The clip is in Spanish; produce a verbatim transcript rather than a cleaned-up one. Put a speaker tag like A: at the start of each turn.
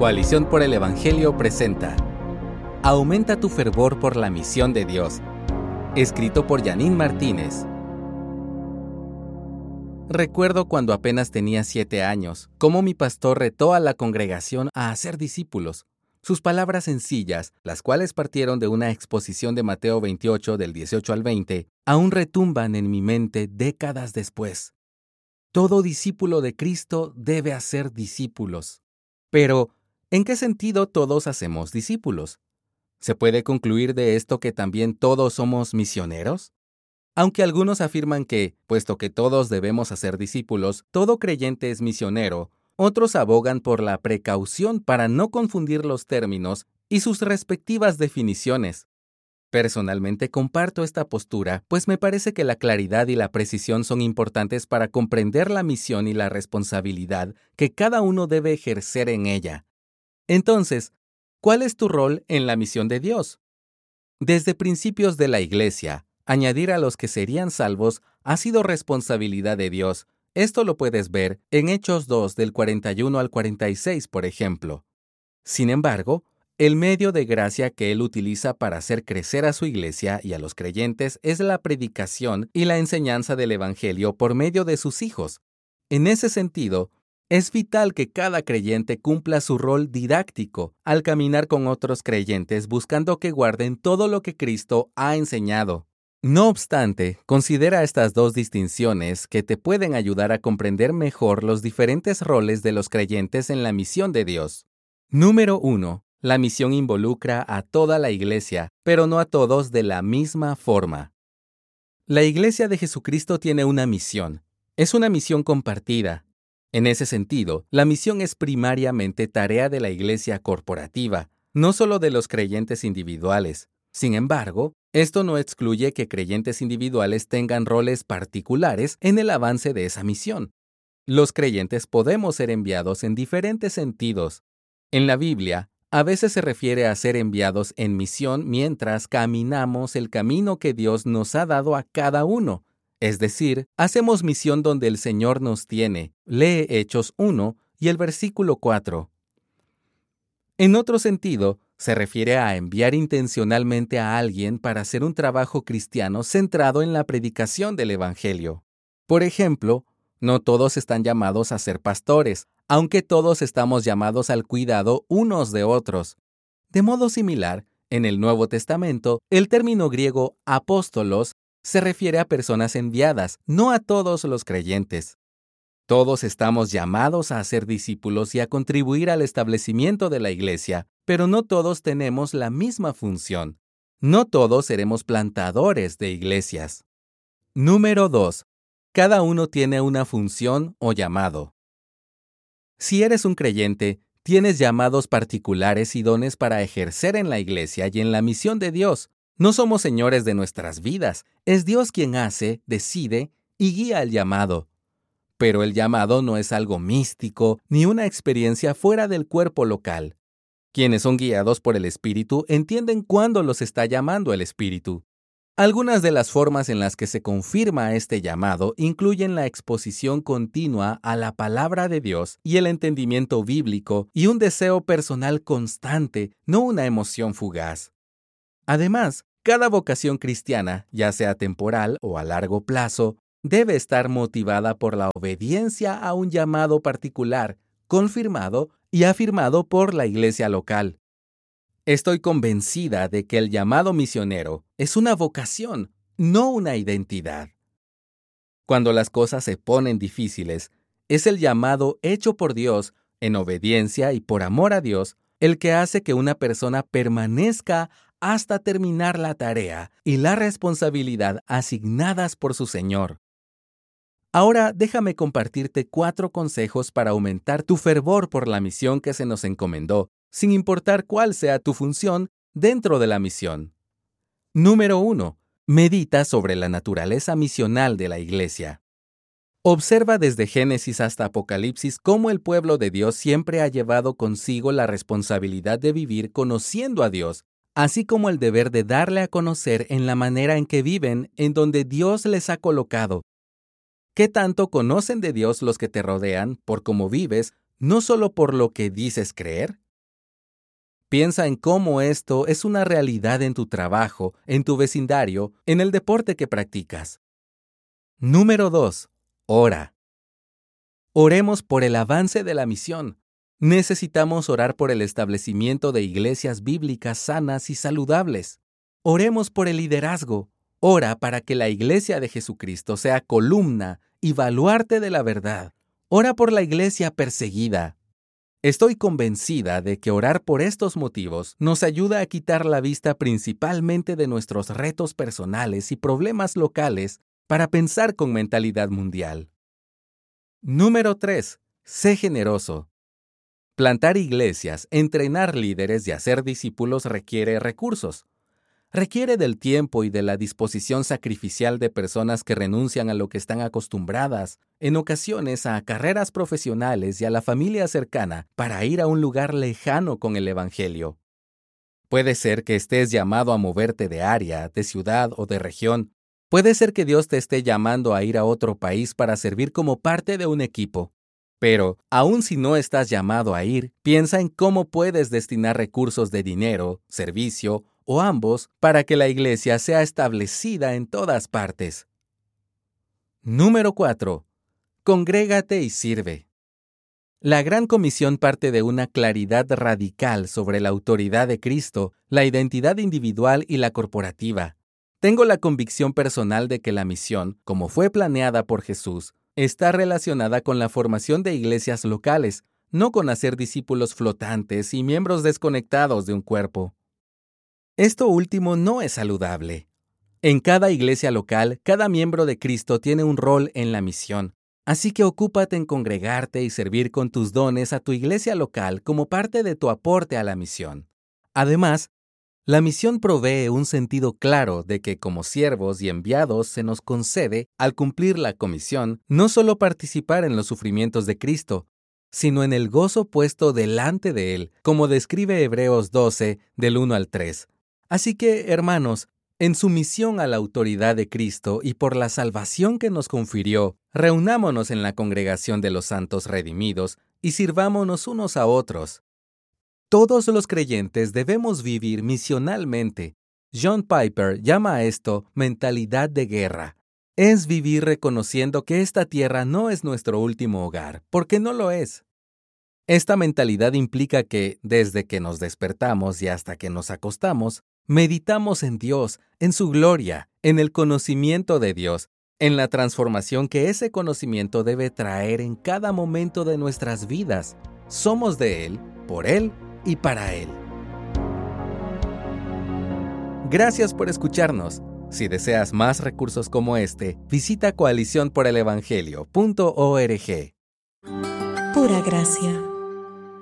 A: Coalición por el Evangelio presenta Aumenta tu fervor por la misión de Dios, escrito por Janine Martínez. Recuerdo cuando apenas tenía siete años, cómo mi pastor retó a la congregación a hacer discípulos. Sus palabras sencillas, las cuales partieron de una exposición de Mateo veintiocho del dieciocho al veinte, aún retumban en mi mente décadas después. Todo discípulo de Cristo debe hacer discípulos. Pero, ¿en qué sentido todos hacemos discípulos? ¿Se puede concluir de esto que también todos somos misioneros? Aunque algunos afirman que, puesto que todos debemos hacer discípulos, todo creyente es misionero, otros abogan por la precaución para no confundir los términos y sus respectivas definiciones. Personalmente comparto esta postura, pues me parece que la claridad y la precisión son importantes para comprender la misión y la responsabilidad que cada uno debe ejercer en ella. Entonces, ¿cuál es tu rol en la misión de Dios? Desde principios de la Iglesia, añadir a los que serían salvos ha sido responsabilidad de Dios. Esto lo puedes ver en Hechos dos del cuarenta y uno al cuarenta y seis, por ejemplo. Sin embargo, el medio de gracia que Él utiliza para hacer crecer a su Iglesia y a los creyentes es la predicación y la enseñanza del Evangelio por medio de sus hijos. En ese sentido, es vital que cada creyente cumpla su rol didáctico al caminar con otros creyentes buscando que guarden todo lo que Cristo ha enseñado. No obstante, considera estas dos distinciones que te pueden ayudar a comprender mejor los diferentes roles de los creyentes en la misión de Dios. Número uno. La misión involucra a toda la Iglesia, pero no a todos de la misma forma. La Iglesia de Jesucristo tiene una misión. Es una misión compartida. En ese sentido, la misión es primariamente tarea de la Iglesia corporativa, no solo de los creyentes individuales. Sin embargo, esto no excluye que creyentes individuales tengan roles particulares en el avance de esa misión. Los creyentes podemos ser enviados en diferentes sentidos. En la Biblia, a veces se refiere a ser enviados en misión mientras caminamos el camino que Dios nos ha dado a cada uno. Es decir, hacemos misión donde el Señor nos tiene. Lee Hechos uno y el versículo cuatro. En otro sentido, se refiere a enviar intencionalmente a alguien para hacer un trabajo cristiano centrado en la predicación del Evangelio. Por ejemplo, no todos están llamados a ser pastores, aunque todos estamos llamados al cuidado unos de otros. De modo similar, en el Nuevo Testamento, el término griego apóstolos se refiere a personas enviadas, no a todos los creyentes. Todos estamos llamados a ser discípulos y a contribuir al establecimiento de la Iglesia, pero no todos tenemos la misma función. No todos seremos plantadores de iglesias. Número dos. Cada uno tiene una función o llamado. Si eres un creyente, tienes llamados particulares y dones para ejercer en la Iglesia y en la misión de Dios. No somos señores de nuestras vidas. Es Dios quien hace, decide y guía el llamado. Pero el llamado no es algo místico ni una experiencia fuera del cuerpo local. Quienes son guiados por el Espíritu entienden cuándo los está llamando el Espíritu. Algunas de las formas en las que se confirma este llamado incluyen la exposición continua a la palabra de Dios y el entendimiento bíblico y un deseo personal constante, no una emoción fugaz. Además, cada vocación cristiana, ya sea temporal o a largo plazo, debe estar motivada por la obediencia a un llamado particular, confirmado y afirmado por la iglesia local. Estoy convencida de que el llamado misionero es una vocación, no una identidad. Cuando las cosas se ponen difíciles, es el llamado hecho por Dios, en obediencia y por amor a Dios, el que hace que una persona permanezca hasta terminar la tarea y la responsabilidad asignadas por su Señor. Ahora déjame compartirte cuatro consejos para aumentar tu fervor por la misión que se nos encomendó, sin importar cuál sea tu función dentro de la misión. Número uno. Medita sobre la naturaleza misional de la Iglesia. Observa desde Génesis hasta Apocalipsis cómo el pueblo de Dios siempre ha llevado consigo la responsabilidad de vivir conociendo a Dios, así como el deber de darle a conocer en la manera en que viven en donde Dios les ha colocado. ¿Qué tanto conocen de Dios los que te rodean por cómo vives, no solo por lo que dices creer? Piensa en cómo esto es una realidad en tu trabajo, en tu vecindario, en el deporte que practicas. Número dos. Ora. Oremos por el avance de la misión. Necesitamos orar por el establecimiento de iglesias bíblicas sanas y saludables. Oremos por el liderazgo. Ora para que la iglesia de Jesucristo sea columna y baluarte de la verdad. Ora por la iglesia perseguida. Estoy convencida de que orar por estos motivos nos ayuda a quitar la vista principalmente de nuestros retos personales y problemas locales para pensar con mentalidad mundial. Número tres. Sé generoso. Plantar iglesias, entrenar líderes y hacer discípulos requiere recursos. Requiere del tiempo y de la disposición sacrificial de personas que renuncian a lo que están acostumbradas, en ocasiones a carreras profesionales y a la familia cercana, para ir a un lugar lejano con el Evangelio. Puede ser que estés llamado a moverte de área, de ciudad o de región. Puede ser que Dios te esté llamando a ir a otro país para servir como parte de un equipo. Pero, aun si no estás llamado a ir, piensa en cómo puedes destinar recursos de dinero, servicio o ambos para que la iglesia sea establecida en todas partes. Número cuatro. Congrégate y sirve. La Gran Comisión parte de una claridad radical sobre la autoridad de Cristo, la identidad individual y la corporativa. Tengo la convicción personal de que la misión, como fue planeada por Jesús, está relacionada con la formación de iglesias locales, no con hacer discípulos flotantes y miembros desconectados de un cuerpo. Esto último no es saludable. En cada iglesia local, cada miembro de Cristo tiene un rol en la misión, así que ocúpate en congregarte y servir con tus dones a tu iglesia local como parte de tu aporte a la misión. Además, la misión provee un sentido claro de que como siervos y enviados se nos concede, al cumplir la comisión, no solo participar en los sufrimientos de Cristo, sino en el gozo puesto delante de Él, como describe Hebreos doce, del uno al tres. Así que, hermanos, en sumisión a la autoridad de Cristo y por la salvación que nos confirió, reunámonos en la congregación de los santos redimidos y sirvámonos unos a otros. Todos los creyentes debemos vivir misionalmente. John Piper llama a esto mentalidad de guerra. Es vivir reconociendo que esta tierra no es nuestro último hogar, porque no lo es. Esta mentalidad implica que, desde que nos despertamos y hasta que nos acostamos, meditamos en Dios, en su gloria, en el conocimiento de Dios, en la transformación que ese conocimiento debe traer en cada momento de nuestras vidas. Somos de Él, por Él y para Él. Gracias por escucharnos. Si deseas más recursos como este, visita coalición por el evangelio punto org.
B: Pura gracia.